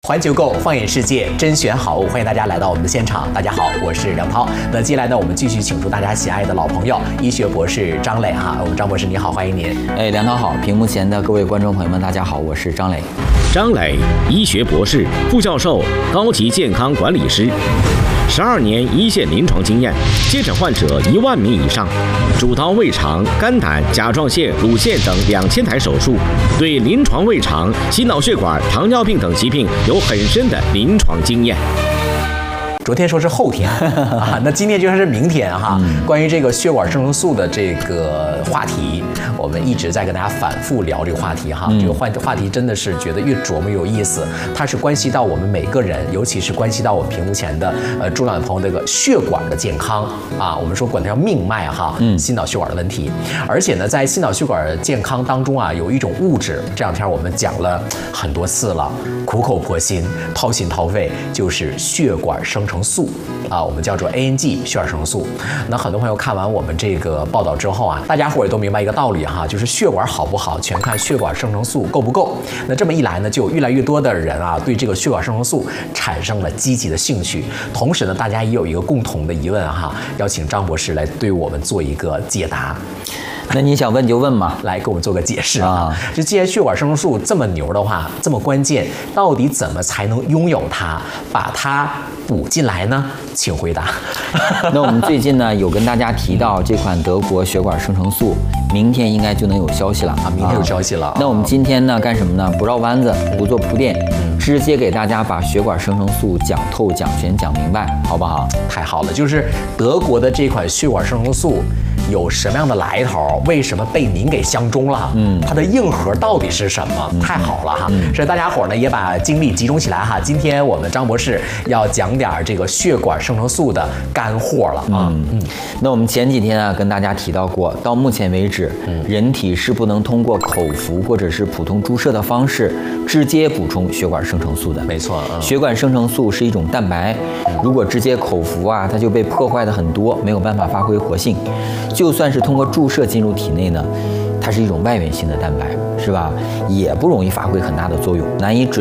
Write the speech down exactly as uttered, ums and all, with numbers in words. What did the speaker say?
环球购放眼世界，甄选好物，欢迎大家来到我们的现场。大家好，我是梁涛。那接下来呢，我们继续请出大家喜爱的老朋友，医学博士张磊哈。我们张博士你好，欢迎您。 哎，梁涛好，屏幕前的各位观众朋友们，大家好，我是张磊。 张磊，医学博士、副教授、高级健康管理师，十二年一线临床经验，接诊患者一万名以上，主刀胃肠、肝胆、甲状腺、乳腺等两千台手术，对临床胃肠、心脑血管、糖尿病等疾病有很深的临床经验。 昨天说是后天啊，那今天就算是明天哈。嗯、关于这个血管生成素的这个话题，我们一直在跟大家反复聊这个话题哈。嗯、这个话话题真的是觉得越琢磨越有意思，它是关系到我们每个人，尤其是关系到我们屏幕前的呃重要的朋友这个血管的健康啊。我们说管它叫命脉哈，嗯，心脑血管的问题。而且呢，在心脑血管健康当中啊，有一种物质，这两天我们讲了很多次了，苦口婆心、掏心掏肺，就是血管生成素啊，我们叫做 A N G 血管生成素。那很多朋友看完我们这个报道之后啊，大家伙也都明白一个道理哈，就是血管好不好，全看血管生成素够不够。那这么一来呢，就有越来越多的人啊，对这个血管生成素产生了积极的兴趣。同时呢，大家也有一个共同的疑问哈，要请张博士来对我们做一个解答。 那你想问就问嘛， 来给我们做个解释啊！就既然血管生成素这么牛的话，这么关键，到底怎么才能拥有它，把它补进来呢？请回答。 那我们最近呢有跟大家提到这款德国血管生成素，明天应该就能有消息了啊！ 明天有消息了。 那我们今天呢干什么呢？不绕弯子，不做铺垫，直接给大家把血管生成素讲透、讲全、讲明白，好不好？ 太好了，就是德国的这款血管生成素有什么样的来头？为什么被您给相中了？嗯，它的硬核到底是什么？嗯、太好了哈！嗯、所以大家伙呢也把精力集中起来哈。今天我们张博士要讲点这个血管生成素的干货了啊。嗯嗯。那我们前几天啊跟大家提到过，到目前为止，嗯、人体是不能通过口服或者是普通注射的方式直接补充血管生成素的。 没错，嗯、 血管生成素是一种蛋白，如果直接口服啊，它就被破坏的很多，没有办法发挥活性。就算是通过注射进入体内呢，它是一种外源性的蛋白，是吧？也不容易发挥很大的作用，难以准